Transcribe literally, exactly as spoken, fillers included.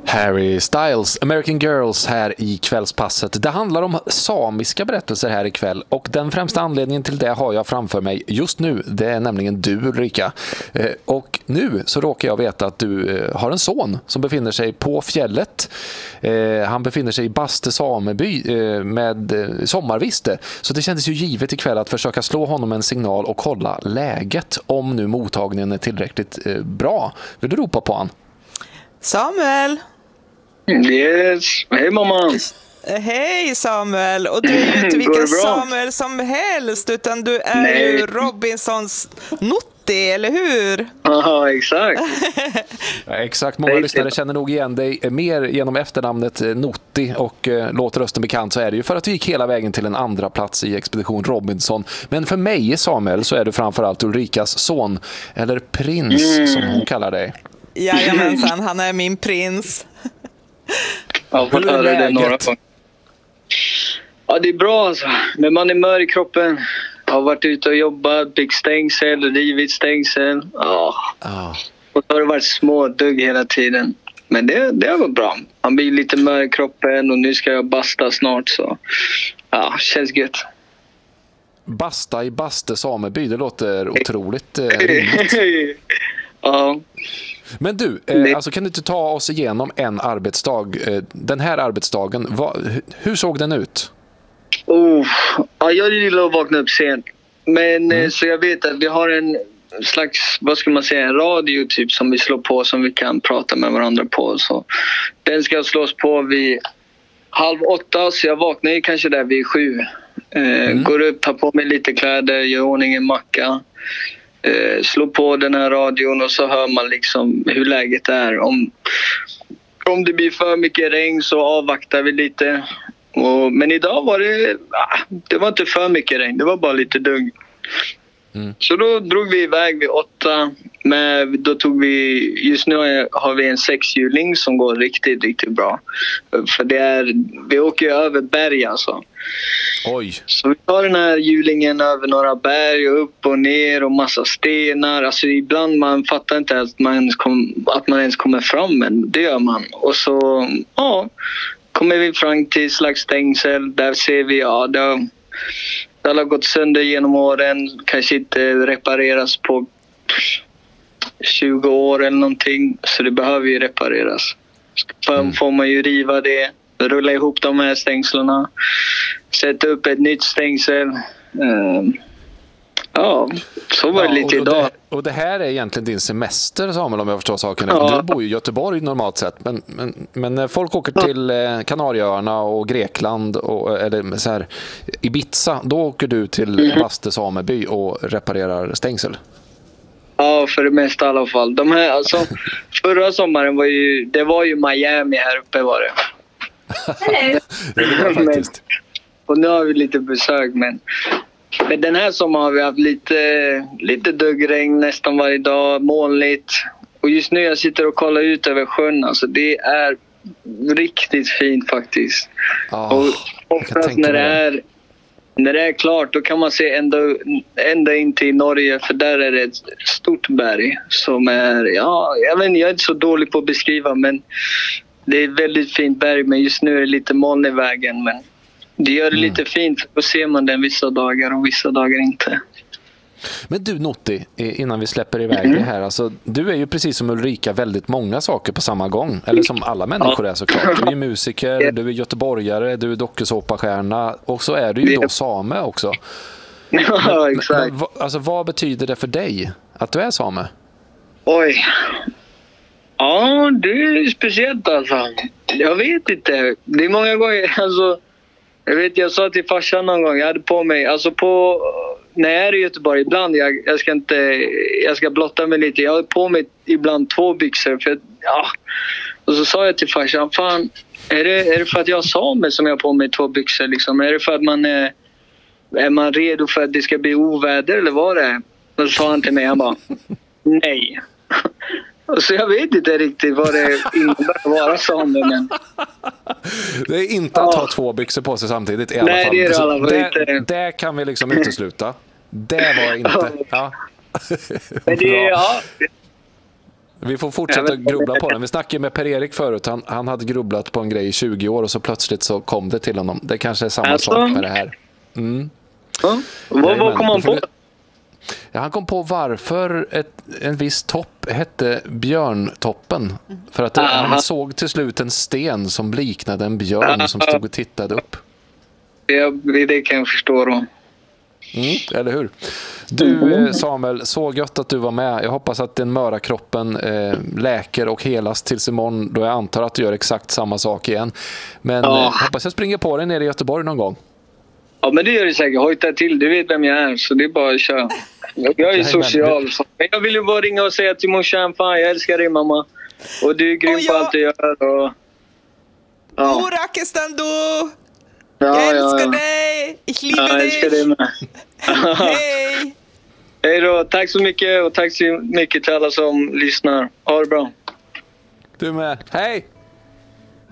Harry Styles, American Girls här i kvällspasset. Det handlar om samiska berättelser här ikväll och den främsta anledningen till det har jag framför mig just nu. Det är nämligen du, Ulrika. Och nu så råkar jag veta att du har en son som befinner sig på fjället. Han befinner sig i Baste sameby med sommarviste. Så det kändes ju givet ikväll att försöka slå honom en signal och kolla läget om nu mottagningen är tillräckligt bra. Vill du ropa på han? Samuel! Yes, hej mamma! Hej Samuel! Och du är ju inte vilken Samuel som helst, utan du är Nej. ju Robinsons Nutti, eller hur? Ja, exakt. Ja, exakt, många lyssnare känner nog igen dig mer genom efternamnet Nutti och eh, låter rösten bekant, så är det ju för att du gick hela vägen till en andra plats i Expedition Robinson. Men för mig, Samuel, så är du framförallt Ulrikas son, eller prins mm. som hon kallar dig. Jajamensan, han är min prins. Ja, hur är det några Ja, det är bra alltså. Men man är mör i kroppen. Jag har varit ute och jobbat, byggt stängsel, rivit stängsel. Ja. Oh. Och så har det varit små dugg hela tiden. Men det, det har varit bra. Man blir lite mör i kroppen och nu ska jag basta snart, så ja, känns gött. Basta i Baste sameby, det låter otroligt eh, rimligt. Ja. Men du, eh, alltså kan du inte ta oss igenom en arbetsdag? Eh, den här arbetsdagen, vad, hur såg den ut? Oh, ja, jag gillar att vakna upp sent. Men mm. så jag vet att vi har en slags, vad ska man säga, en radio typ som vi slår på, som vi kan prata med varandra på. Så den ska slås på vid halv åtta, så jag vaknar ju kanske där vid sju. Eh, mm. Går upp, tar på mig lite kläder, gör ordning en macka. Eh, slå på den här radion och så hör man liksom hur läget är. Om, om det blir för mycket regn så avvaktar vi lite. Och, men idag var det, ah, det var inte för mycket regn, det var bara lite dugg. Mm. Så då drog vi iväg vid åtta. Men då tog vi, just nu har vi en sexhjuling som går riktigt, riktigt bra. För det är, vi åker över berg alltså. Oj. Så vi tar den här hjulingen över några berg och upp och ner och massa stenar. Alltså ibland man fattar inte att man ens, kom, att man ens kommer fram, men det gör man. Och så, ja, kommer vi fram till slags stängsel. Där ser vi, ja, det har, det har gått sönder genom åren. Kanske inte repareras på tjugo år eller någonting, så det behöver ju repareras. För mm. får man ju riva det, rulla ihop de här stängslarna, sätta upp ett nytt stängsel. Um, ja, så var det ja, lite och, idag. Och det, och det här är egentligen din semester, Samuel, om jag förstår saken. Ja. Du bor ju i Göteborg normalt sett, men, men, men när folk åker ja. till Kanarieöarna och Grekland och, eller så här, Ibiza, då åker du till mm. Baste sameby och reparerar stängsel. Ja, för det mesta i alla fall. De här, alltså, förra sommaren var ju, det var ju Miami här uppe var det. det var faktiskt. Men, och nu har vi lite besök, men, men den här sommaren har vi haft lite, lite duggregn nästan varje dag, molnigt. Och just nu jag sitter och kollar ut över sjön, alltså det är riktigt fint faktiskt. Oh, och oftast när det är När det är klart, då kan man se ända, ända in till Norge, för där är det ett stort berg som är, ja, jag vet inte, jag är inte så dålig på att beskriva, men det är ett väldigt fint berg, men just nu är det lite moln i vägen, men det gör det mm. lite fint, då ser man den vissa dagar och vissa dagar inte. Men du Nutti, innan vi släpper iväg mm. det här, alltså, du är ju precis som Ulrika väldigt många saker på samma gång, eller som alla människor är såklart. Du är ju musiker, yeah. du är göteborgare, du är dokusåpastjärna och så är du ju yeah. då same också. Ja, men, exakt. Men, alltså, vad betyder det för dig att du är same? Oj. Ja, det är speciellt alltså. Jag vet inte. Det är många gånger, alltså, jag vet, jag sa till farsan någon gång, jag hade på mig, alltså på, när jag är i Göteborg ibland, jag, jag ska inte, jag ska blotta mig lite, jag har på mig ibland två byxor, för ja. Och så sa jag till farsan, fan, är det, är det för att jag sa mig som jag har på mig två byxor liksom? Är det för att man är, är man redo för att det ska bli oväder eller vad det är? Och så sa han till mig, han bara, nej. Så jag vet inte riktigt vad det innebär att vara same, men det är inte att ha ja. två byxor på sig samtidigt i alla Nej, fall. Det, är det, alla fall det, inte. det kan vi liksom utesluta. Det var inte. Ja. Men det, ja. Vi får fortsätta grubbla på den. Vi snackade med Per-Erik förut. Han, han hade grubblat på en grej i tjugo år och så plötsligt så kom det till honom. Det kanske är samma alltså. sak med det här. Mm. Ja. Vad, vad kom han på? Ja, han kom på varför ett, en viss topp hette Björntoppen. För att det, han såg till slut en sten som liknade en björn som stod och tittade upp. Det, det kan jag förstå då. Mm, eller hur? Du Samuel, så gött att du var med. Jag hoppas att den möra kroppen eh, läker och helas tills imorgon, då jag antar att du gör exakt samma sak igen. Men ja. eh, hoppas jag springer på dig nere i Göteborg någon gång. Ja, men det gör det säkert. Hojta till, du vet vem jag är, så det är bara att köra. Jag är social. Men jag vill ju bara ringa och säga till morsan, fan jag älskar dig mamma. Och du är grym och på jag... allt du gör. Och... Ja. Oh, Rakistan du! Ja, jag älskar ja, ja. dig! Ich liebe ja, jag älskar dig med. Hej! Hej då, tack så mycket och tack så mycket till alla som lyssnar. Ha det bra. Du med. Hej!